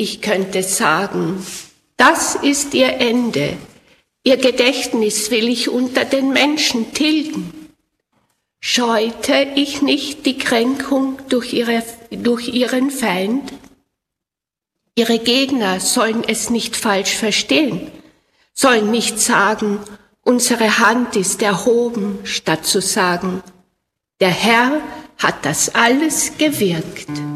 Ich könnte sagen, das ist ihr Ende, ihr Gedächtnis will ich unter den Menschen tilgen. Scheute ich nicht die Kränkung durch ihren Feind? Ihre Gegner sollen es nicht falsch verstehen, sollen nicht sagen, unsere Hand ist erhoben, statt zu sagen, der Herr hat das alles gewirkt.